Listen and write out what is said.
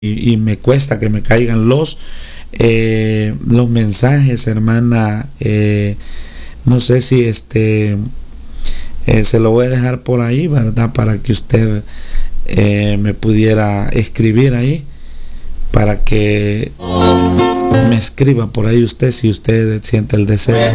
y me cuesta que me caigan los mensajes, hermana. No sé si se lo voy a dejar por ahí, ¿verdad? Para que usted me pudiera escribir ahí, para que me escriba por ahí usted, si usted siente el deseo.